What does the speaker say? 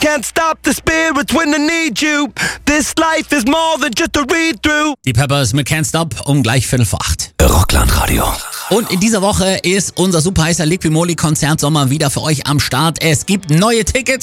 Can't stop the spirits when they need you. This life is more than just a read-through. Die Peppers mit Can't Stop um gleich 7:45. Rockland-Radio. Und in dieser Woche ist unser super heißer Liqui Moly Konzert Sommer wieder für euch am Start. Es gibt neue Tickets.